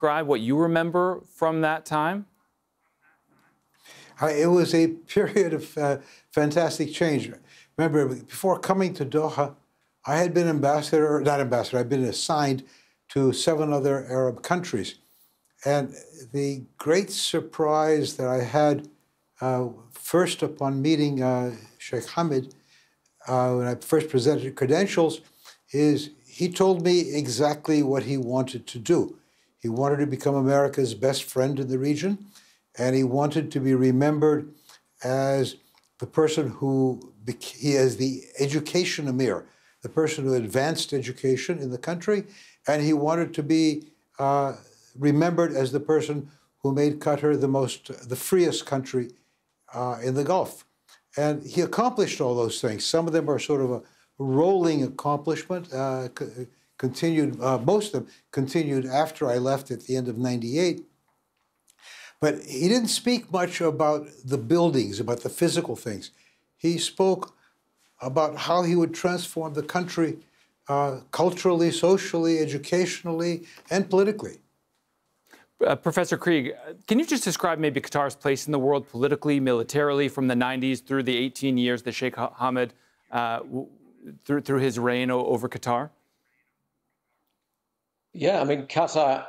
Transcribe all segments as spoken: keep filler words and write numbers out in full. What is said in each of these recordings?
describe what you remember from that time? It was a period of uh, fantastic change. Remember, before coming to Doha, I had been ambassador, not ambassador, I'd been assigned to seven other Arab countries. And the great surprise that I had uh, first upon meeting uh, Sheikh Hamad, uh, when I first presented credentials, is he told me exactly what he wanted to do. He wanted to become America's best friend in the region, and he wanted to be remembered as the person who, he is the education emir, the person who advanced education in the country, and he wanted to be uh, remembered as the person who made Qatar the most, the freest country uh, in the Gulf. And he accomplished all those things. Some of them are sort of a rolling accomplishment, uh, continued, uh, most of them continued after I left at the end of ninety-eight. But he didn't speak much about the buildings, about the physical things. He spoke about how he would transform the country uh, culturally, socially, educationally, and politically. Uh, Professor Krieg, can you just describe maybe Qatar's place in the world politically, militarily, from the nineties through the eighteen years that Sheikh Hamad, uh, through, through his reign over Qatar? Yeah, I mean, Qatar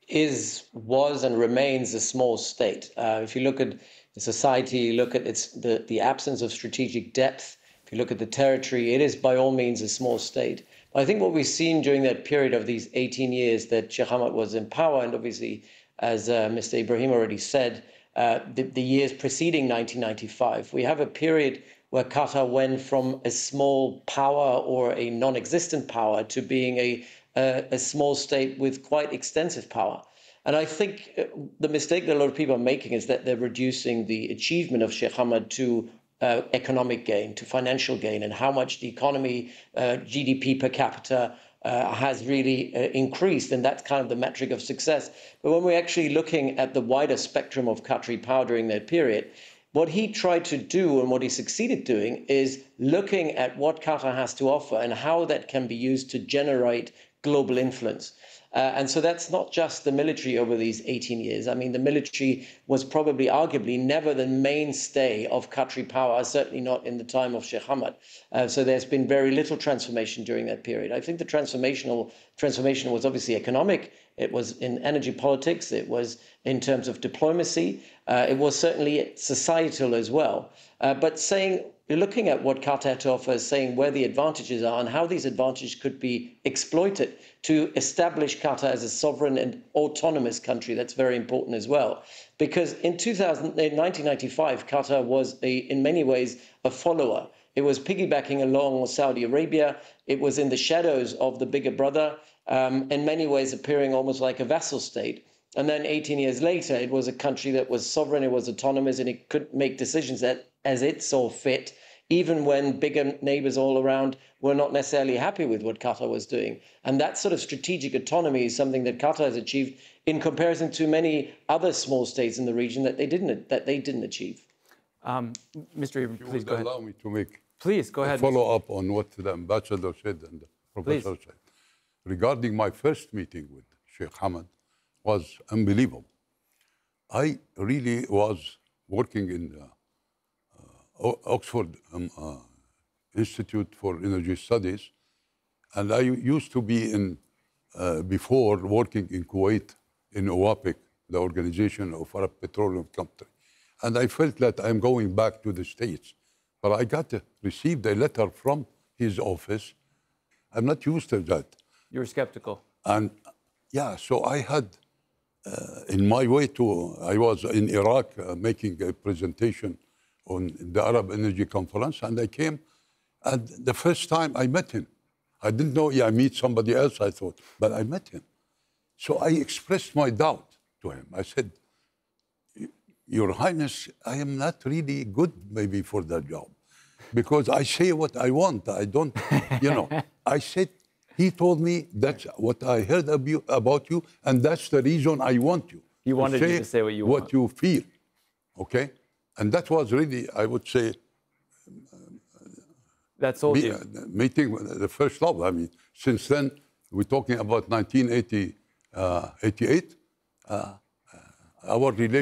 is, was and remains a small state. Uh, if you look at the society, you look at its, the, the absence of strategic depth, if you look at the territory, it is by all means a small state. But I think what we've seen during that period of these eighteen years that Sheikh Hamad was in power, and obviously, as uh, Mister Ibrahim already said, uh, the, the years preceding nineteen ninety-five, we have a period where Qatar went from a small power or a non-existent power to being a Uh, a small state with quite extensive power. And I think the mistake that a lot of people are making is that they're reducing the achievement of Sheikh Hamad to uh, economic gain, to financial gain, and how much the economy, uh, G D P per capita, uh, has really uh, increased. And that's kind of the metric of success. But when we're actually looking at the wider spectrum of Qatari power during that period, what he tried to do and what he succeeded doing is looking at what Qatar has to offer and how that can be used to generate global influence. Uh, and so that's not just the military over these eighteen years. I mean, the military was probably arguably never the mainstay of Qatari power, certainly not in the time of Sheikh Hamad. Uh, so there's been very little transformation during that period. I think the transformational transformation was obviously economic. It was in energy politics. It was in terms of diplomacy. Uh, it was certainly societal as well. Uh, but saying, looking at what Qatar had to offer, saying where the advantages are and how these advantages could be exploited to establish Qatar as a sovereign and autonomous country, that's very important as well. Because in, two thousand, in nineteen ninety-five, Qatar was, a, in many ways, a follower. It was piggybacking along Saudi Arabia. It was in the shadows of the bigger brother, um, in many ways appearing almost like a vassal state. And then eighteen years later, it was a country that was sovereign, it was autonomous, and it could make decisions that, as it saw fit, even when bigger neighbors all around were not necessarily happy with what Qatar was doing. And that sort of strategic autonomy is something that Qatar has achieved in comparison to many other small states in the region that they didn't, that they didn't achieve. Um, Mister Ibrahim, please go ahead. Allow me to make please, go ahead, follow up on what the ambassador said and the professor please. said. Regarding my first meeting with Sheikh Hamad, was unbelievable. I really was working in the uh, Oxford um, uh, Institute for Energy Studies, and I used to be in, uh, before working in Kuwait, in OAPEC, the Organization of Arab Petroleum Company. And I felt that I'm going back to the States. But I got to, received a letter from his office. I'm not used to that. You were skeptical. And yeah, so I had, uh, in my way to, I was in Iraq uh, making a presentation on the Arab Energy Conference, and I came, and the first time I met him, I didn't know yeah, I meet somebody else, I thought, but I met him. So I expressed my doubt to him. I said, Your Highness, I am not really good maybe for that job, because I say what I want. I don't, you know, I said, he told me that's what I heard about you, and that's the reason I want you. He wanted to you to say what you what want. you feel, okay? And that was really, I would say, that sold me, you. Uh, meeting the first love. I mean, since then, we're talking about nineteen eighty, uh, eighty-eight. uh, uh, our relationship